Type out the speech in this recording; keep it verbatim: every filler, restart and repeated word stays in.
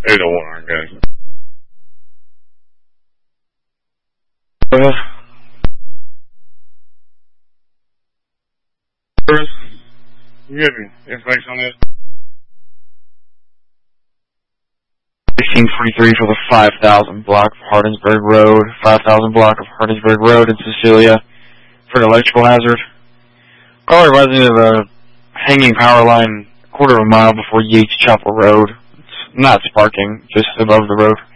eight oh one, guys. Uh, Chris, you have any information on this? sixteen forty-three for the five thousand block of Hardinsburg Road, five thousand block of Hardinsburg Road in Cecilia for an electrical hazard. Caller resident of a hanging power line a quarter of a mile before Yates Chapel Road. It's not sparking, just above the road.